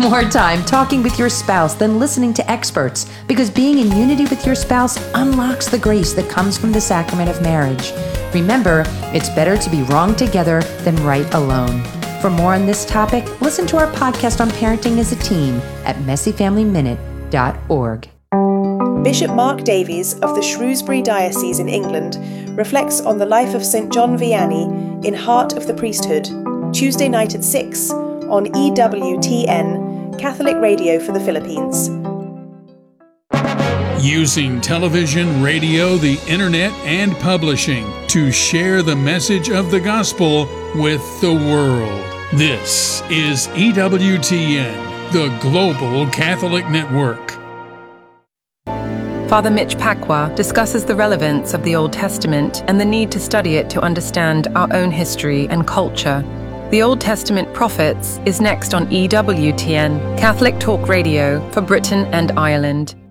more time talking with your spouse than listening to experts, because being in unity with your spouse unlocks the grace that comes from the sacrament of marriage. Remember, it's better to be wrong together than right alone. For more on this topic, listen to our podcast on parenting as a team at messyfamilyminute.org. Bishop Mark Davies of the Shrewsbury Diocese in England reflects on the life of St. John Vianney in Heart of the Priesthood, Tuesday night at 6 on EWTN, Catholic Radio for the Philippines. Using television, radio, the internet, and publishing to share the message of the gospel with the world. This is EWTN, the Global Catholic Network. Father Mitch Pacwa discusses the relevance of the Old Testament and the need to study it to understand our own history and culture. The Old Testament Prophets is next on EWTN, Catholic Talk Radio for Britain and Ireland.